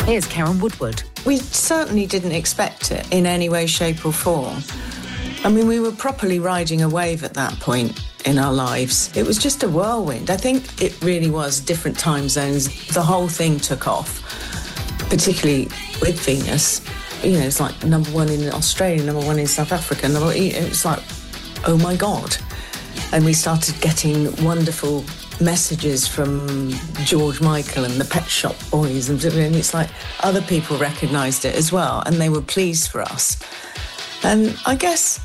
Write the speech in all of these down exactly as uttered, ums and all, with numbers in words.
Here's Karen Woodward. We certainly didn't expect it in any way, shape or form. I mean, we were properly riding a wave at that point in our lives. It was just a whirlwind. I think it really was different time zones. The whole thing took off, particularly with Venus. You know, it's like number one in Australia, number one in South Africa. Number, it's like, oh my God. And we started getting wonderful messages from George Michael and the Pet Shop Boys, and it's like other people recognised it as well, and they were pleased for us. And I guess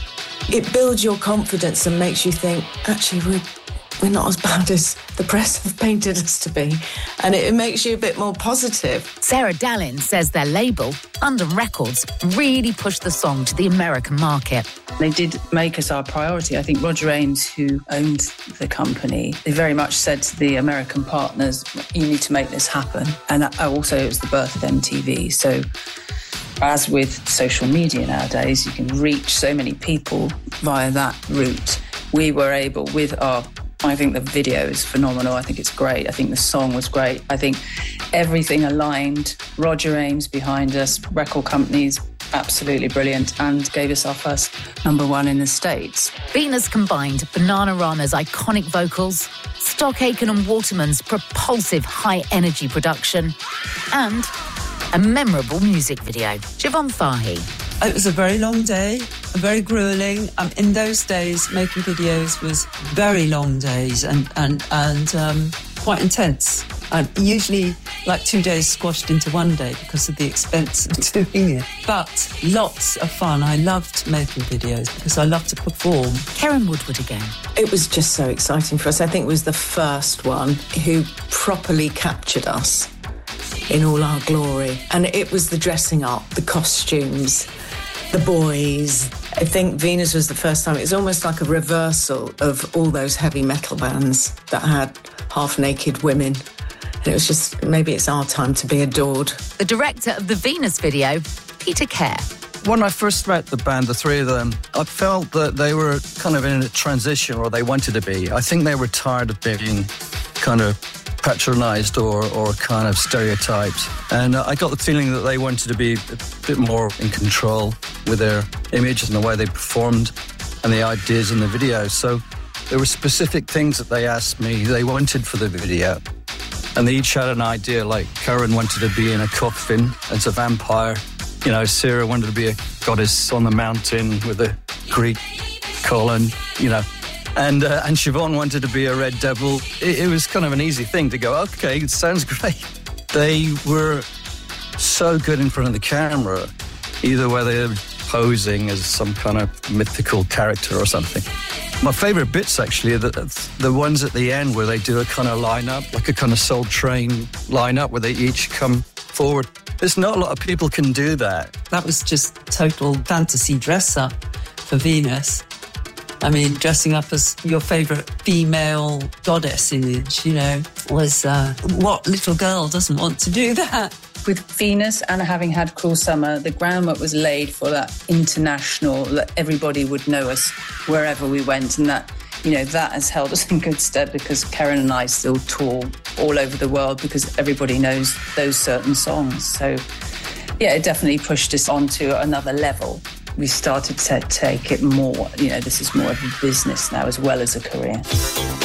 it builds your confidence and makes you think, actually, we're, we're not as bad as the press have painted us to be, and it, it makes you a bit more positive. Sarah Dallin says their label, London Records, really pushed the song to the American market. They did make us our priority. I think Roger Ames, who owned the company, they very much said to the American partners, you need to make this happen. And also it was the birth of M T V. So as with social media nowadays, you can reach so many people via that route. We were able, with our, I think the video is phenomenal. I think it's great. I think the song was great. I think everything aligned. Roger Ames behind us, record companies, absolutely brilliant, and gave us our first number one in the States. Venus combined Bananarama's iconic vocals, Stock Aitken and Waterman's propulsive high-energy production, and a memorable music video. Siobhan Fahy. It was a very long day, very gruelling. Um, in those days, making videos was very long days and and and um, quite intense. And usually, like two days squashed into one day because of the expense of doing it. But lots of fun. I loved making videos because I love to perform. Karen Woodward again. It was just so exciting for us. I think it was the first one who properly captured us in all our glory. And it was the dressing up, the costumes, the boys. I think Venus was the first time. It was almost like a reversal of all those heavy metal bands that had half-naked women. And it was just, maybe it's our time to be adored. The director of the Venus video, Peter Kerr. When I first met the band, the three of them, I felt that they were kind of in a transition, or they wanted to be. I think they were tired of being kind of patronised or, or kind of stereotyped. And I got the feeling that they wanted to be a bit more in control with their images and the way they performed and the ideas in the video. So there were specific things that they asked me they wanted for the video. And they each had an idea, like Karen wanted to be in a coffin as a vampire. You know, Sarah wanted to be a goddess on the mountain with a Greek colon, you know. And uh, and Siobhan wanted to be a red devil. It, it was kind of an easy thing to go, okay, it sounds great. They were so good in front of the camera, either where they were posing as some kind of mythical character or something. My favourite bits, actually, are the, the ones at the end where they do a kind of line-up, like a kind of Soul Train line-up where they each come forward. There's not a lot of people can do that. That was just total fantasy dress-up for Venus. I mean, dressing up as your favourite female goddess image, you know, was uh, what little girl doesn't want to do that? With Venus and having had Cruel Summer, the groundwork was laid for that international, that everybody would know us wherever we went, and that, you know, that has held us in good stead because Karen and I still tour all over the world because everybody knows those certain songs. So, yeah, it definitely pushed us onto another level. We started to take it more, you know, this is more of a business now as well as a career.